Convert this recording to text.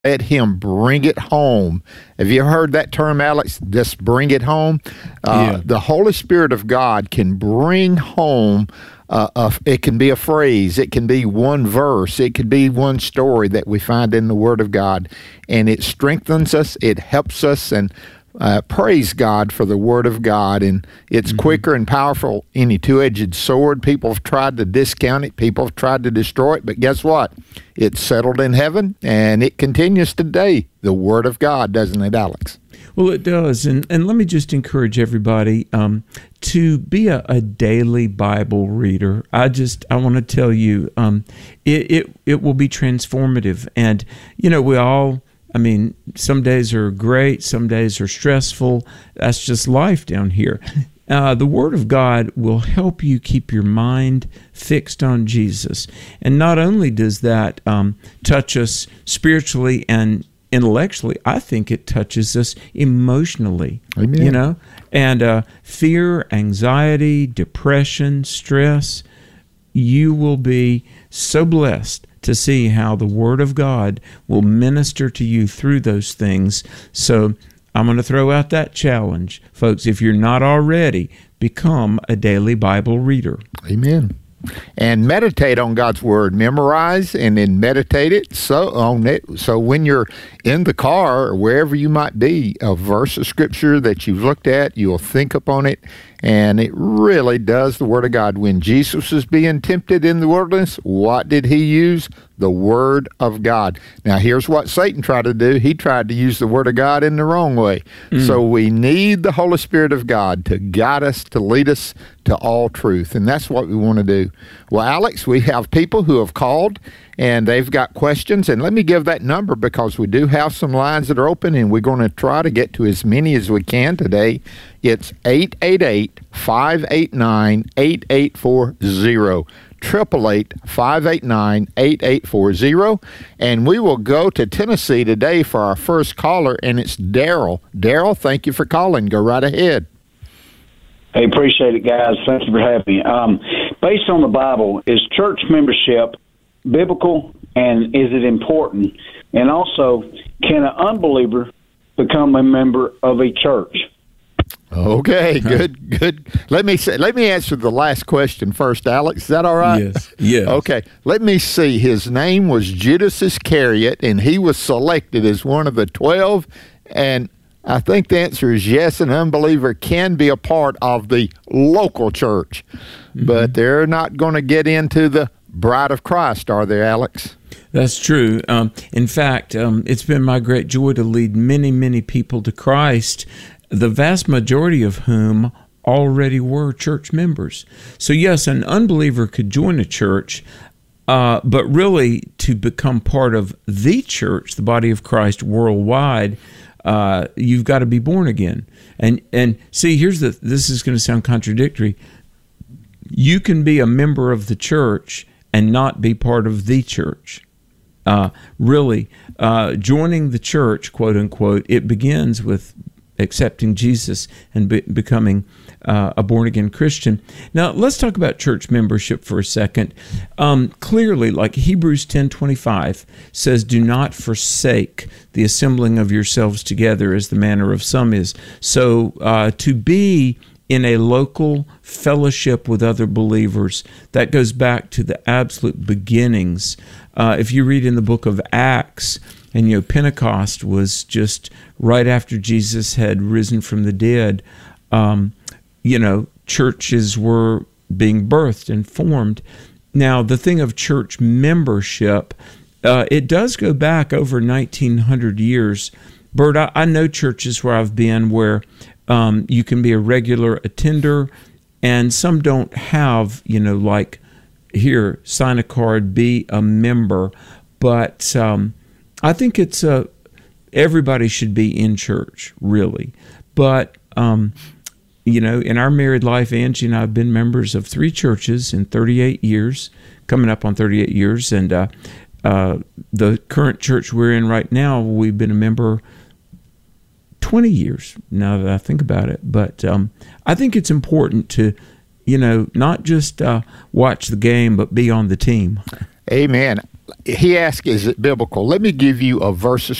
let him bring it home. Have you ever heard that term, Alex? Just bring it home. The Holy Spirit of God can bring home. It can be a phrase. It can be one verse. It could be one story that we find in the Word of God, and it strengthens us. It helps us, and praise God for the Word of God. And it's quicker and powerful. Any two-edged sword. People have tried to discount it. People have tried to destroy it. But guess what? It's settled in heaven, and it continues today. The Word of God, doesn't it, Alex? Well, it does. And let me just encourage everybody to be a daily Bible reader. I want to tell you, it will be transformative. And, we all, some days are great, some days are stressful. That's just life down here. The Word of God will help you keep your mind fixed on Jesus. And not only does that touch us spiritually and intellectually, I think it touches us emotionally. Amen. And fear, anxiety, depression, stress. You will be so blessed to see how the Word of God will minister to you through those things. So I'm going to throw out that challenge. Folks, if you're not already, become a daily Bible reader. Amen. And meditate on God's Word. Memorize and then meditate it. So when you're in the car or wherever you might be, a verse of Scripture that you've looked at, you'll think upon it. And it really does the Word of God. When Jesus was being tempted in the wilderness, what did he use? The Word of God. Now, here's what Satan tried to do. He tried to use the Word of God in the wrong way. So we need the Holy Spirit of God to guide us, to lead us to all truth. And that's what we want to do. Well, Alex, we have people who have called, and they've got questions. And let me give that number because we do have some lines that are open, and we're going to try to get to as many as we can today. It's 888-589-8840. 888-589-8840. And we will go to Tennessee today for our first caller, and it's Daryl. Daryl, thank you for calling. Go right ahead. Hey, appreciate it, guys. Thank you for having me. Based on the Bible, is church membership biblical, and is it important? And also, can an unbeliever become a member of a church? Okay, good. Let me answer the last question first, Alex. Is that all right? Yes. Okay, let me see. His name was Judas Iscariot, and he was selected as one of the 12, and I think the answer is yes, an unbeliever can be a part of the local church, but they're not going to get into the bride of Christ, are they, Alex? That's true. In fact, it's been my great joy to lead many, many people to Christ, the vast majority of whom already were church members. So yes, an unbeliever could join a church, but really to become part of the church, the body of Christ worldwide, you've got to be born again. And see, this is going to sound contradictory. You can be a member of the church and not be part of the church. Joining the church, quote unquote, it begins with accepting Jesus and becoming a born-again Christian. Now, let's talk about church membership for a second. Clearly, like Hebrews 10:25 says, do not forsake the assembling of yourselves together as the manner of some is. So to be in a local fellowship with other believers, that goes back to the absolute beginnings. If you read in the book of Acts, and Pentecost was just right after Jesus had risen from the dead, churches were being birthed and formed. Now, the thing of church membership, it does go back over 1,900 years. Bert, I know churches where I've been where you can be a regular attender, and some don't have, like here, sign a card, be a member. But I think it's everybody should be in church, really. But, in our married life, Angie and I have been members of 3 churches in 38 years, coming up on 38 years. And the current church we're in right now, we've been a member 20 years, now that I think about it. But I think it's important to, not just watch the game, but be on the team. Amen. he asked, is it biblical? Let me give you a verse of